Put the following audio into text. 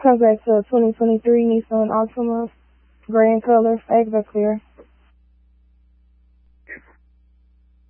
comes back to a 2023 Nissan Altima, gray in color, Activa Clear.